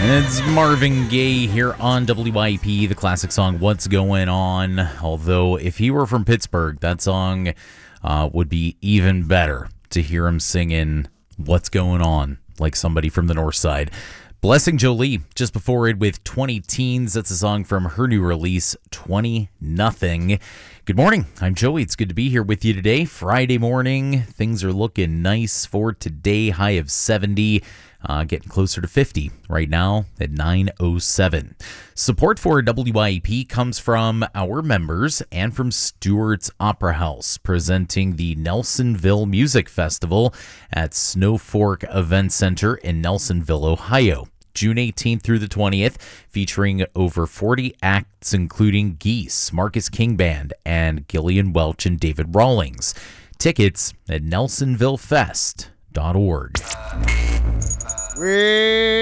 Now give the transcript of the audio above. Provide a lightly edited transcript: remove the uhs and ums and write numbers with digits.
It's Marvin Gaye here on WIP, the classic song What's Going On. Although, if he were from Pittsburgh, that song would be even better to hear him singing What's Going On, like somebody from the north side. Blessing Jolie, just before it with 20 Teens. That's a song from her new release, 20 Nothing. Good morning. I'm Joey. It's good to be here with you today. Friday morning. Things are looking nice for today. High of 70. Getting closer to 50 right now at 9:07. Support for WIP comes from our members and from Stewart's Opera House, presenting the Nelsonville Music Festival at Snow Fork Event Center in Nelsonville, Ohio. June 18th through the 20th, featuring over 40 acts, including Geese, Marcus King Band, and Gillian Welch and David Rawlings. Tickets at nelsonvillefest.org. We